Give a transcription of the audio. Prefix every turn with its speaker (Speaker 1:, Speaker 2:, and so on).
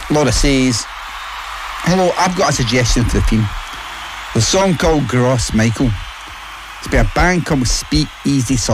Speaker 1: Laura says, hello, I've got a suggestion for the theme. The song called Gross Michael. It's by a band called Speak Easy